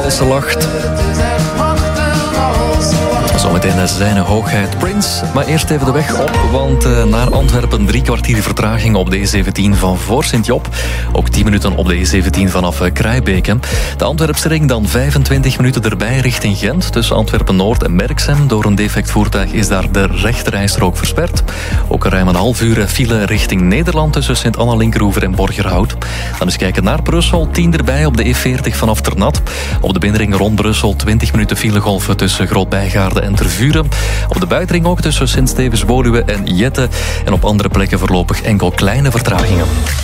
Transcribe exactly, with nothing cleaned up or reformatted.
als ze lacht. Zometeen zijn hoogheid Prince. Maar eerst even de weg op, want uh, naar Antwerpen drie kwartier vertraging op de E zeventien van voor Sint-Job. Ook tien minuten op de E zeventien vanaf uh, Kruijbeke. De Antwerpse ring dan vijfentwintig minuten erbij richting Gent. Tussen Antwerpen-Noord en Merksem. Door een defect voertuig is daar de rechterrijstrook versperd. Ook ruim een half uur file richting Nederland tussen Sint-Anna-Linkeroever en Borgerhout. Dan eens kijken naar Brussel. tien erbij op de E veertig vanaf Ternat. Op de binnenring rond Brussel twintig minuten filegolven tussen Groot-Bijgaarde en Tervuren. Op de buitenring ook tussen Sint-Stevens-Woluwe en Jette. En op andere plekken voorlopig enkel kleine vertragingen.